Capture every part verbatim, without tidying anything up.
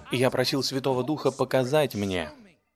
И я просил Святого Духа показать мне,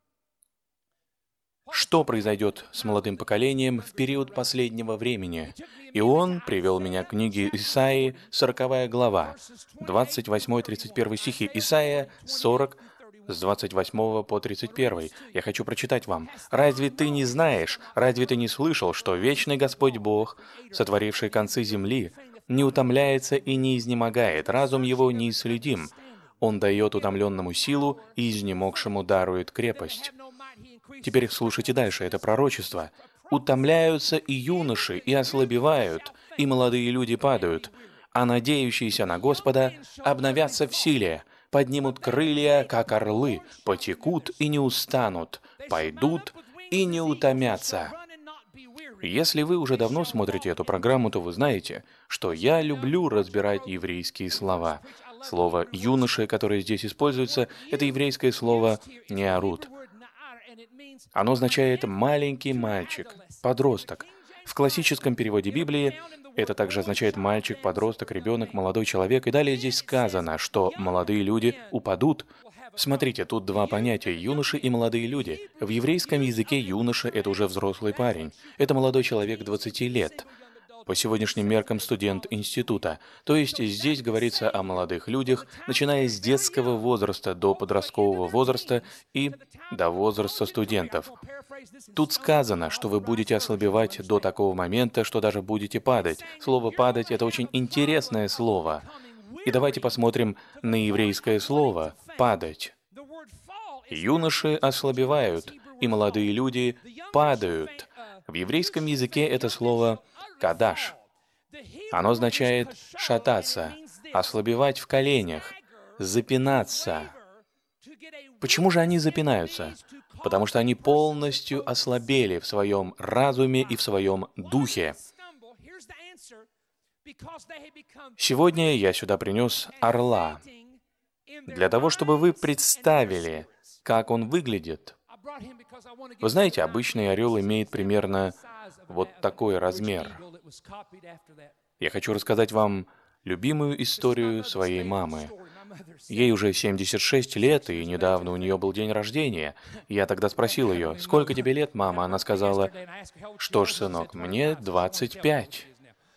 что произойдет с молодым поколением в период последнего времени. И он привел меня к книге Исаии, сороковая глава, двадцать восьмой тридцать первый стихи. Исаия сорок, с двадцать восьмого по тридцать первый. Я хочу прочитать вам. «Разве ты не знаешь, разве ты не слышал, что вечный Господь Бог, сотворивший концы земли, не утомляется и не изнемогает, разум его неисследим? Он дает утомленному силу и изнемогшему дарует крепость». Теперь слушайте дальше, это пророчество. «Утомляются и юноши, и ослабевают, и молодые люди падают, а надеющиеся на Господа обновятся в силе, поднимут крылья, как орлы, потекут и не устанут, пойдут и не утомятся». Если вы уже давно смотрите эту программу, то вы знаете, что я люблю разбирать еврейские слова. Слово «юноши», которое здесь используется, это еврейское слово «неарут». Оно означает «маленький мальчик», «подросток». В классическом переводе Библии это также означает «мальчик», «подросток», «ребенок», «молодой человек». И далее здесь сказано, что молодые люди упадут. Смотрите, тут два понятия – юноши и молодые люди. В еврейском языке юноша – это уже взрослый парень. Это молодой человек двадцати лет. По сегодняшним меркам студент института. То есть здесь говорится о молодых людях, начиная с детского возраста до подросткового возраста и до возраста студентов. Тут сказано, что вы будете ослабевать до такого момента, что даже будете падать. Слово «падать» — это очень интересное слово. И давайте посмотрим на еврейское слово «падать». Юноши ослабевают, и молодые люди падают. В еврейском языке это слово «кадаш». Оно означает «шататься», «ослабевать в коленях», «запинаться». Почему же они запинаются? Потому что они полностью ослабели в своем разуме и в своем духе. Сегодня я сюда принес орла, для того, чтобы вы представили, как он выглядит. Вы знаете, обычный орел имеет примерно вот такой размер. Я хочу рассказать вам любимую историю своей мамы. Ей уже семьдесят шесть лет, и недавно у нее был день рождения. Я тогда спросил ее: «Сколько тебе лет, мама?» Она сказала: «Что ж, сынок, мне двадцать пять».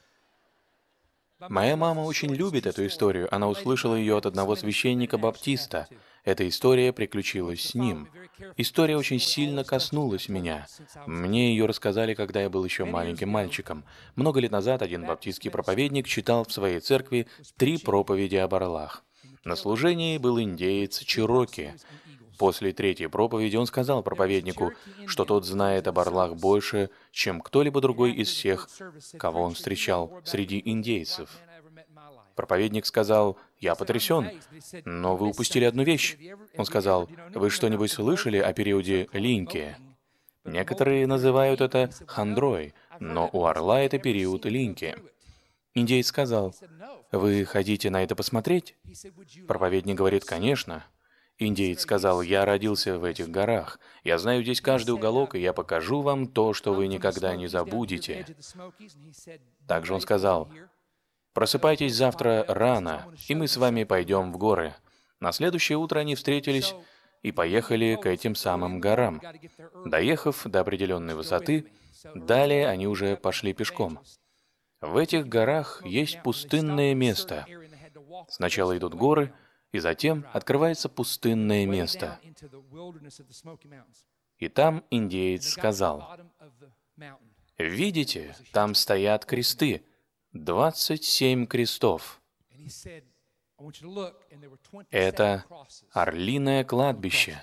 Моя мама очень любит эту историю. Она услышала ее от одного священника-баптиста. Эта история приключилась с ним. История очень сильно коснулась меня. Мне ее рассказали, когда я был еще маленьким мальчиком. Много лет назад один баптистский проповедник читал в своей церкви три проповеди об орлах. На служении был индеец Чероки. После третьей проповеди он сказал проповеднику, что тот знает об орлах больше, чем кто-либо другой из всех, кого он встречал среди индейцев. Проповедник сказал: «Я потрясен, но вы упустили одну вещь». Он сказал: «Вы что-нибудь слышали о периоде Линьки? Некоторые называют это хандрой, но у орла это период Линьки». Индеец сказал: «Вы хотите на это посмотреть?» Проповедник говорит: «Конечно». Индеец сказал: «Я родился в этих горах. Я знаю здесь каждый уголок, и я покажу вам то, что вы никогда не забудете». Также он сказал: «Просыпайтесь завтра рано, и мы с вами пойдем в горы». На следующее утро они встретились и поехали к этим самым горам. Доехав до определенной высоты, далее они уже пошли пешком. В этих горах есть пустынное место. Сначала идут горы, и затем открывается пустынное место. И там индеец сказал: «Видите, там стоят кресты, двадцать семь крестов. Это орлиное кладбище».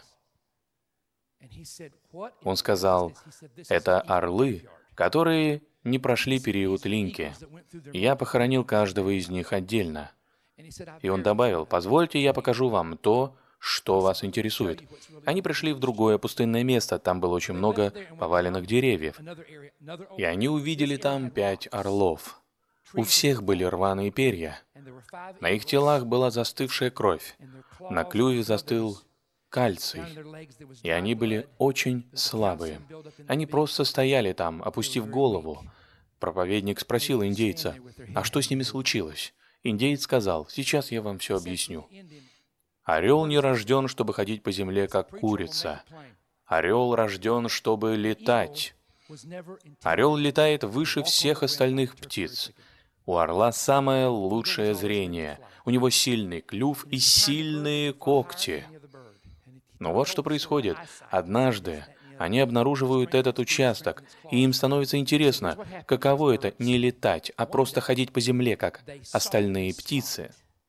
Он сказал: «Это орлы, которые не прошли период Линьки. Я похоронил каждого из них отдельно». И он добавил: «Позвольте, я покажу вам то, что вас интересует». Они пришли в другое пустынное место, там было очень много поваленных деревьев. И они увидели там пять орлов. У всех были рваные перья. На их телах была застывшая кровь. На клюве застыл кальций. И они были очень слабые. Они просто стояли там, опустив голову. Проповедник спросил индейца: «А что с ними случилось?» Индеец сказал: «Сейчас я вам все объясню». Орел не рожден, чтобы ходить по земле, как курица. Орел рожден, чтобы летать. Орел летает выше всех остальных птиц. У орла самое лучшее зрение. У него сильный клюв и сильные когти. Но вот что происходит. Однажды они обнаруживают этот участок, и им становится интересно, каково это не летать, а просто ходить по земле, как остальные птицы.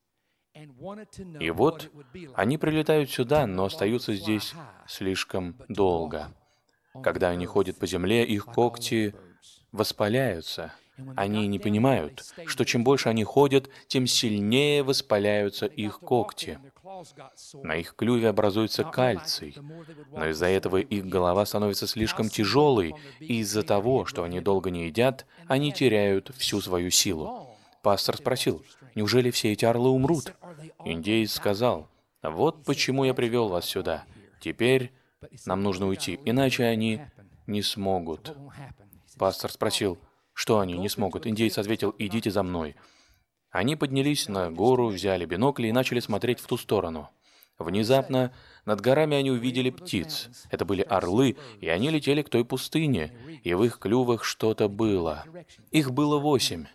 И вот они прилетают сюда, но остаются здесь слишком долго. Когда они ходят по земле, их когти воспаляются. Они не понимают, что чем больше они ходят, тем сильнее воспаляются их когти. На их клюве образуется кальций, но из-за этого их голова становится слишком тяжелой, и из-за того, что они долго не едят, они теряют всю свою силу. Пастор спросил, неужели все эти орлы умрут? Индеец сказал, вот почему я привел вас сюда. Теперь нам нужно уйти, иначе они не смогут. Пастор спросил, что они не смогут? Индеец ответил, идите за мной. Они поднялись на гору, взяли бинокли и начали смотреть в ту сторону. Внезапно над горами они увидели птиц. Это были орлы, и они летели к той пустыне, и в их клювах что-то было. Их было восемь.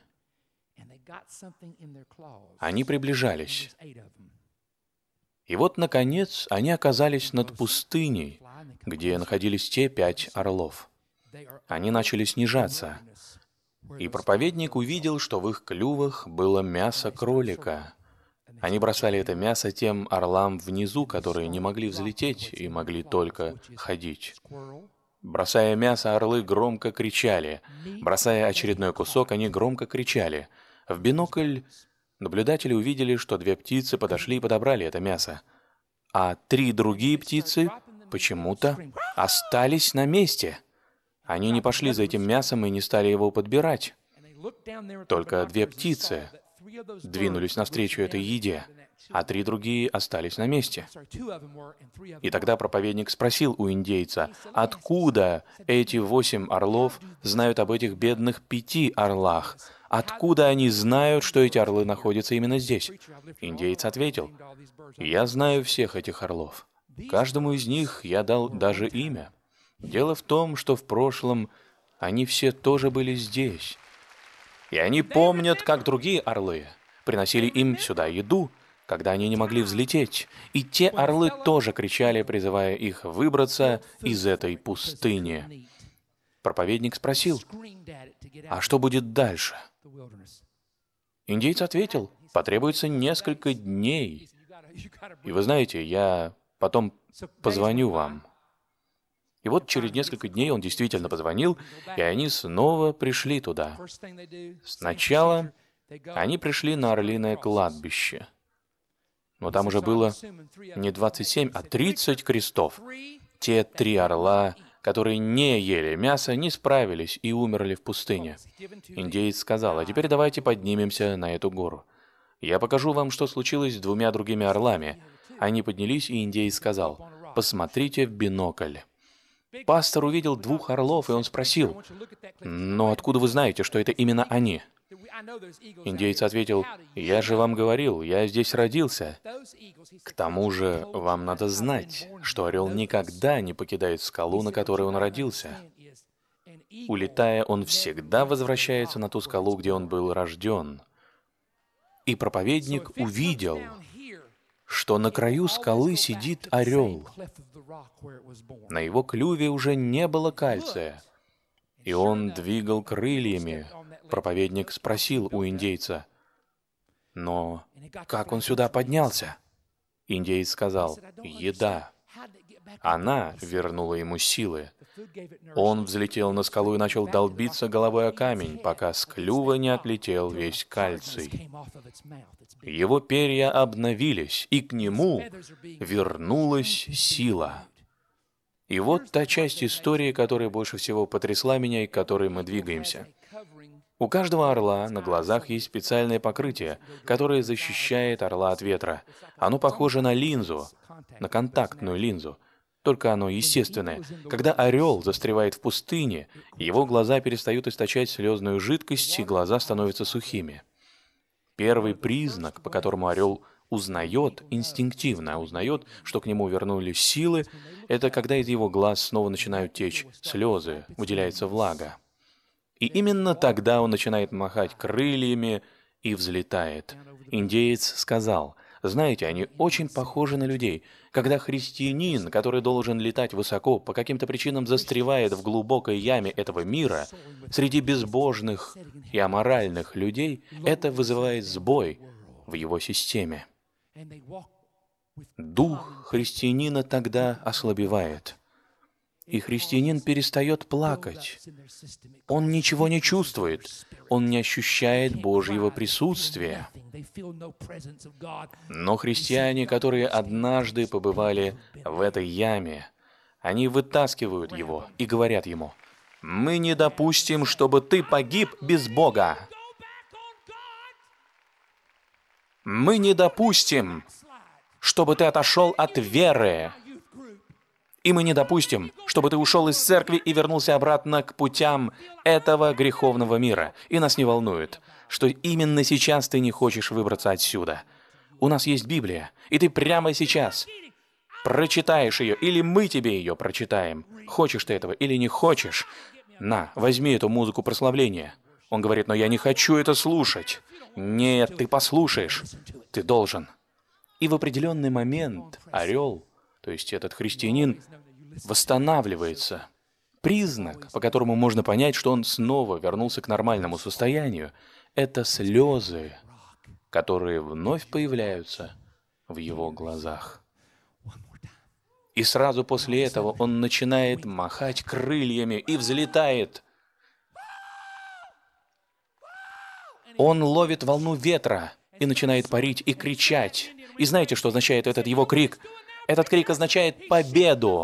Они приближались. И вот, наконец, они оказались над пустыней, где находились те пять орлов. Они начали снижаться. И проповедник увидел, что в их клювах было мясо кролика. Они бросали это мясо тем орлам внизу, которые не могли взлететь и могли только ходить. Бросая мясо, орлы громко кричали. Бросая очередной кусок, они громко кричали. В бинокль наблюдатели увидели, что две птицы подошли и подобрали это мясо. А три другие птицы почему-то остались на месте. Они не пошли за этим мясом и не стали его подбирать. Только две птицы двинулись навстречу этой еде, а три другие остались на месте. И тогда проповедник спросил у индейца, откуда эти восемь орлов знают об этих бедных пяти орлах? Откуда они знают, что эти орлы находятся именно здесь? Индеец ответил, я знаю всех этих орлов. Каждому из них я дал даже имя. Дело в том, что в прошлом они все тоже были здесь. И они помнят, как другие орлы приносили им сюда еду, когда они не могли взлететь. И те орлы тоже кричали, призывая их выбраться из этой пустыни. Проповедник спросил, а что будет дальше? Индеец ответил, потребуется несколько дней. И вы знаете, я потом позвоню вам. И вот через несколько дней он действительно позвонил, и они снова пришли туда. Сначала они пришли на орлиное кладбище. Но там уже было не двадцать семь, а тридцать крестов. Те три орла, которые не ели мясо, не справились и умерли в пустыне. Индеец сказал, а теперь давайте поднимемся на эту гору. Я покажу вам, что случилось с двумя другими орлами. Они поднялись, и индеец сказал, посмотрите в бинокль. Пастор увидел двух орлов, и он спросил, «Но откуда вы знаете, что это именно они?» Индеец ответил, «Я же вам говорил, я здесь родился. К тому же вам надо знать, что орел никогда не покидает скалу, на которой он родился. Улетая, он всегда возвращается на ту скалу, где он был рожден». И проповедник увидел, что на краю скалы сидит орел. На его клюве уже не было кальция, и он двигал крыльями. Проповедник спросил у индейца, «Но как он сюда поднялся?» Индеец сказал, «Еда». Она вернула ему силы. Он взлетел на скалу и начал долбиться головой о камень, пока с клюва не отлетел весь кальций. Его перья обновились, и к нему вернулась сила. И вот та часть истории, которая больше всего потрясла меня и к которой мы двигаемся. У каждого орла на глазах есть специальное покрытие, которое защищает орла от ветра. Оно похоже на линзу, на контактную линзу, только оно естественное. Когда орел застревает в пустыне, его глаза перестают источать слезную жидкость, и глаза становятся сухими. Первый признак, по которому орел узнает инстинктивно, узнает, что к нему вернулись силы, это когда из его глаз снова начинают течь слезы, выделяется влага. И именно тогда он начинает махать крыльями и взлетает. Индеец сказал: знаете, они очень похожи на людей. Когда христианин, который должен летать высоко, по каким-то причинам застревает в глубокой яме этого мира, среди безбожных и аморальных людей, это вызывает сбой в его системе. Дух христианина тогда ослабевает. И христианин перестает плакать. Он ничего не чувствует. Он не ощущает Божьего присутствия. Но христиане, которые однажды побывали в этой яме, они вытаскивают его и говорят ему: «Мы не допустим, чтобы ты погиб без Бога. Мы не допустим, чтобы ты отошел от веры. И мы не допустим, чтобы ты ушел из церкви и вернулся обратно к путям этого греховного мира. И нас не волнует, что именно сейчас ты не хочешь выбраться отсюда. У нас есть Библия, и ты прямо сейчас прочитаешь ее, или мы тебе ее прочитаем. Хочешь ты этого или не хочешь? На, возьми эту музыку прославления». Он говорит: «Но я не хочу это слушать». «Нет, ты послушаешь. Ты должен». И в определенный момент орел, то есть этот христианин, восстанавливается. Признак, по которому можно понять, что он снова вернулся к нормальному состоянию, это слезы, которые вновь появляются в его глазах. И сразу после этого он начинает махать крыльями и взлетает. Он ловит волну ветра и начинает парить и кричать. И знаете, что означает этот его крик? Этот крик означает победу.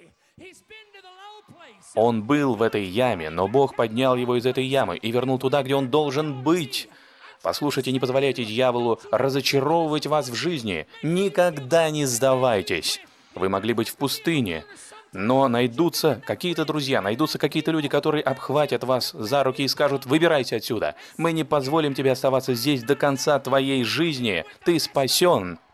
Он был в этой яме, но Бог поднял его из этой ямы и вернул туда, где он должен быть. Послушайте, не позволяйте дьяволу разочаровывать вас в жизни. Никогда не сдавайтесь. Вы могли быть в пустыне, но найдутся какие-то друзья, найдутся какие-то люди, которые обхватят вас за руки и скажут: «Выбирайся отсюда. Мы не позволим тебе оставаться здесь до конца твоей жизни. Ты спасен».